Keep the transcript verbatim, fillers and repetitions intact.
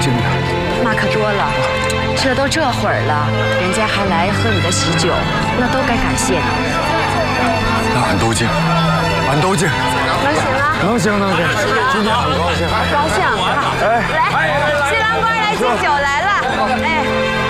敬的。 那可多了，这都这会儿了，人家还来喝你的喜酒，那都该感谢你。 那俺都敬，俺都敬。 能行啊？ 能行能行，今天很高兴。 高兴啊！ 哎， 来，新郎官来敬酒来了，哎。